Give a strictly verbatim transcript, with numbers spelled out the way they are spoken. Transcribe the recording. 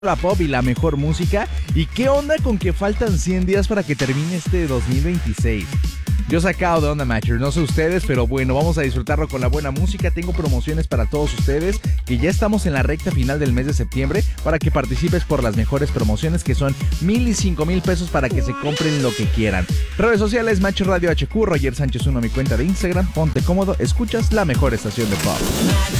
la pop y la mejor música. ¿Y qué onda con que faltan cien días para que termine este dos mil veintiséis? Yo sacado de onda, Matcher, no sé ustedes, pero bueno, vamos a disfrutarlo con la buena música. Tengo promociones para todos ustedes, que ya estamos en la recta final del mes de septiembre, para que participes por las mejores promociones, que son mil y cinco mil pesos para que se compren lo que quieran. Redes sociales, Matcher Radio H Q, Roger Sánchez uno, mi cuenta de Instagram. Ponte cómodo, escuchas la mejor estación de pop.